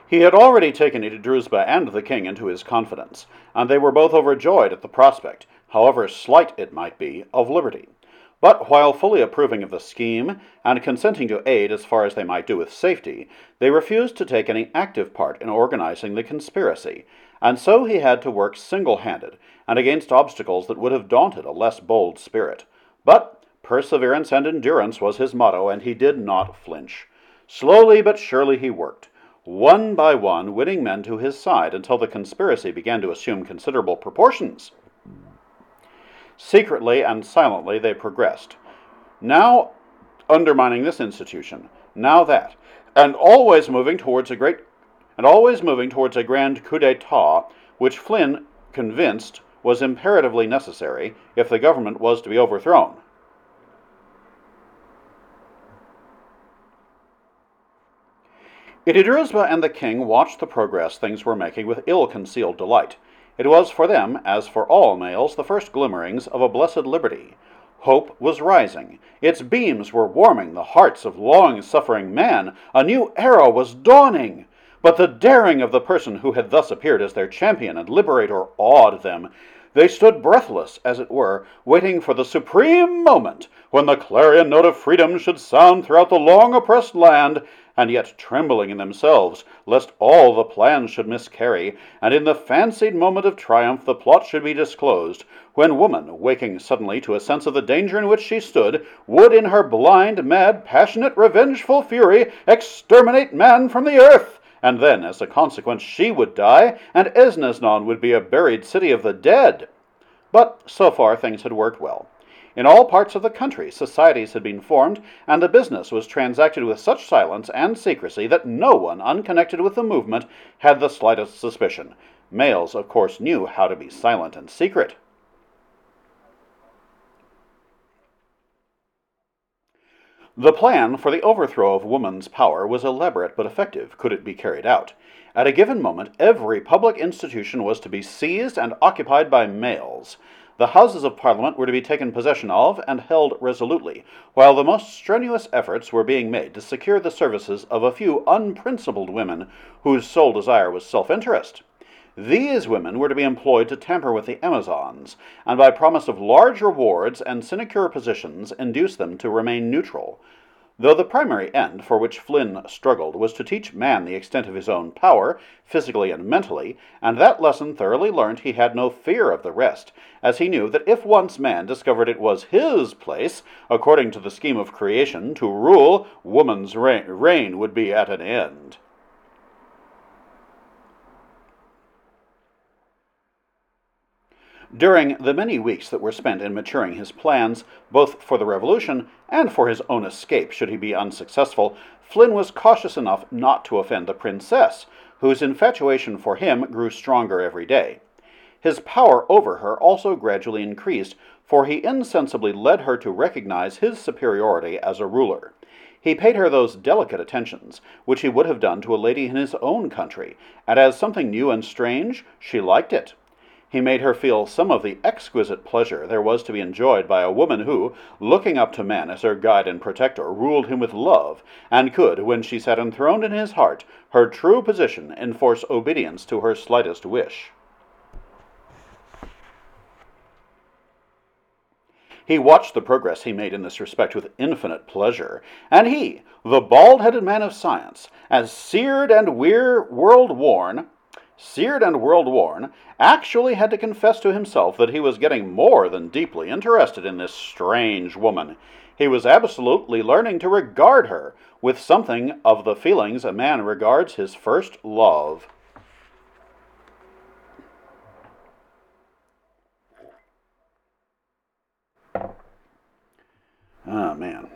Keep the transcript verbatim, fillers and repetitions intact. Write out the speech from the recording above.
He had already taken Idrusba and the king into his confidence, and they were both overjoyed at the prospect, however slight it might be, of liberty. But while fully approving of the scheme, and consenting to aid as far as they might do with safety, they refused to take any active part in organizing the conspiracy, and so he had to work single-handed, and against obstacles that would have daunted a less bold spirit. But perseverance and endurance was his motto, and he did not flinch. Slowly but surely he worked, one by one winning men to his side until the conspiracy began to assume considerable proportions. Secretly and silently they progressed, now undermining this institution, now that, and always moving towards a great and always moving towards a grand coup d'etat, which Flynn convinced was imperatively necessary if the government was to be overthrown. Idrusba and the king watched the progress things were making with ill-concealed delight. It was for them, as for all males, the first glimmerings of a blessed liberty. Hope was rising. Its beams were warming the hearts of long-suffering man. A new era was dawning. But the daring of the person who had thus appeared as their champion and liberator awed them. They stood breathless, as it were, waiting for the supreme moment when the clarion note of freedom should sound throughout the long-oppressed land, and yet trembling in themselves, lest all the plans should miscarry, and in the fancied moment of triumph the plot should be disclosed, when woman, waking suddenly to a sense of the danger in which she stood, would in her blind, mad, passionate, revengeful fury exterminate man from the earth, and then, as a consequence, she would die, and Esnasnon would be a buried city of the dead. But so far things had worked well. In all parts of the country, societies had been formed, and the business was transacted with such silence and secrecy that no one unconnected with the movement had the slightest suspicion. Males, of course, knew how to be silent and secret. The plan for the overthrow of woman's power was elaborate but effective, could it be carried out. At a given moment, every public institution was to be seized and occupied by males. The Houses of Parliament were to be taken possession of and held resolutely, while the most strenuous efforts were being made to secure the services of a few unprincipled women whose sole desire was self-interest. These women were to be employed to tamper with the Amazons, and by promise of large rewards and sinecure positions induce them to remain neutral. Though the primary end for which Flynn struggled was to teach man the extent of his own power, physically and mentally, and that lesson thoroughly learnt, he had no fear of the rest, as he knew that if once man discovered it was his place, according to the scheme of creation, to rule, woman's reign, reign would be at an end. During the many weeks that were spent in maturing his plans, both for the revolution and for his own escape should he be unsuccessful, Flynn was cautious enough not to offend the princess, whose infatuation for him grew stronger every day. His power over her also gradually increased, for he insensibly led her to recognize his superiority as a ruler. He paid her those delicate attentions which he would have done to a lady in his own country, and as something new and strange, she liked it. He made her feel some of the exquisite pleasure there was to be enjoyed by a woman who, looking up to man as her guide and protector, ruled him with love, and could, when she sat enthroned in his heart, her true position enforce obedience to her slightest wish. He watched the progress he made in this respect with infinite pleasure, and he, the bald-headed man of science, as seared and weir world-worn, seared and world-worn, actually had to confess to himself that he was getting more than deeply interested in this strange woman. He was absolutely learning to regard her with something of the feelings a man regards his first love. Oh, man.